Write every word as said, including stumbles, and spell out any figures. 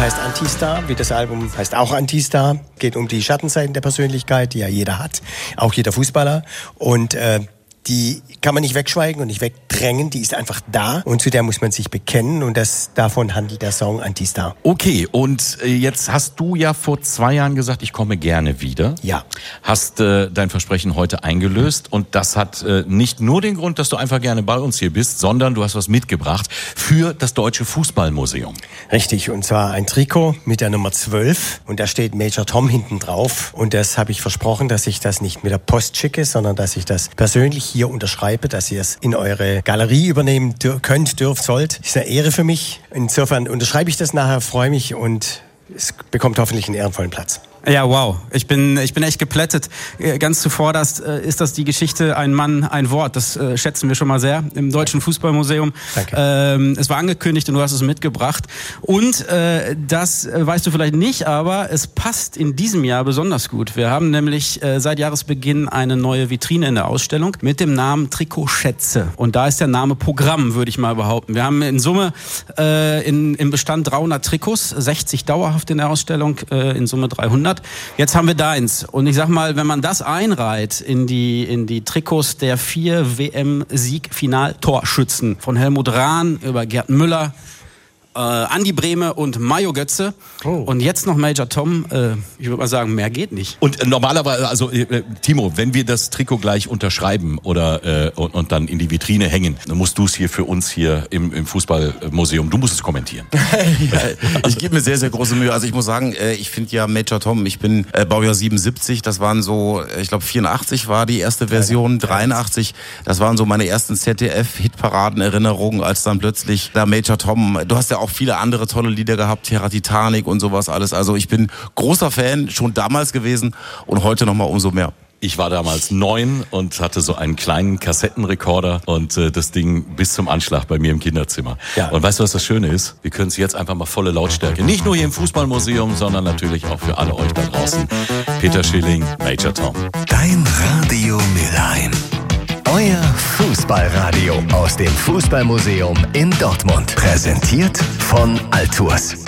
heißt Antistar, wie das Album heißt auch Antistar. Geht um die Schattenseiten der Persönlichkeit, die ja jeder hat, auch jeder Fußballer. Und äh, die kann man nicht wegschweigen und nicht wegdrängen, die ist einfach da und zu der muss man sich bekennen und das, davon handelt der Song Antistar. Okay, und jetzt hast du ja vor zwei Jahren gesagt, ich komme gerne wieder. Ja. Hast äh, dein Versprechen heute eingelöst und das hat äh, nicht nur den Grund, dass du einfach gerne bei uns hier bist, sondern du hast was mitgebracht für das Deutsche Fußballmuseum. Richtig, und zwar ein Trikot mit der Nummer zwölf und da steht Major Tom hinten drauf und das habe ich versprochen, dass ich das nicht mit der Post schicke, sondern dass ich das persönlich hier unterschreibe, dass ihr es in eure Galerie übernehmen dür- könnt, dürft, sollt. Ist eine Ehre für mich. Insofern unterschreibe ich das nachher, freue mich und es bekommt hoffentlich einen ehrenvollen Platz. Ja, wow. Ich bin, ich bin echt geplättet. Ganz zuvorderst ist das die Geschichte Ein Mann, ein Wort. Das äh, schätzen wir schon mal sehr im Deutschen Fußballmuseum. Danke. Ähm, es war angekündigt und du hast es mitgebracht. Und äh, das weißt du vielleicht nicht, aber es passt in diesem Jahr besonders gut. Wir haben nämlich äh, seit Jahresbeginn eine neue Vitrine in der Ausstellung mit dem Namen Trikotschätze. Und da ist der Name Programm, würde ich mal behaupten. Wir haben in Summe äh, in, im Bestand dreihundert Trikots, sechzig dauerhaft in der Ausstellung, äh, in Summe dreihundert. Jetzt haben wir deins. Und ich sag mal, wenn man das einreiht in die, in die Trikots der vier W M-Sieg-Final-Torschützen von Helmut Rahn über Gerd Müller, äh, Andi Brehme und Mario Götze. Oh. Und jetzt noch Major Tom. Äh, ich würde mal sagen, mehr geht nicht. Und äh, normalerweise, also äh, Timo, wenn wir das Trikot gleich unterschreiben oder äh, und, und dann in die Vitrine hängen, dann musst du es hier für uns hier im, im Fußballmuseum, du musst es kommentieren. Ja, ich gebe mir sehr, sehr große Mühe. Also ich muss sagen, äh, ich finde ja Major Tom, ich bin äh, Baujahr siebenundsiebzig, das waren so, ich glaube vierundachtzig war die erste Version, dreiundachtzig, das waren so meine ersten Z D F-Hitparaden-Erinnerungen, als dann plötzlich da Major Tom, du hast ja auch viele andere tolle Lieder gehabt, Terra Titanic und sowas alles. Also ich bin großer Fan, schon damals gewesen und heute nochmal umso mehr. Ich war damals neun und hatte so einen kleinen Kassettenrekorder und äh, das Ding bis zum Anschlag bei mir im Kinderzimmer. Ja. Und weißt du, was das Schöne ist? Wir können es jetzt einfach mal volle Lautstärke. Nicht nur hier im Fußballmuseum, sondern natürlich auch für alle euch da draußen. Peter Schilling, Major Tom. Dein Radio Mülheim. Euer Fußballradio aus dem Fußballmuseum in Dortmund. Präsentiert von Altours.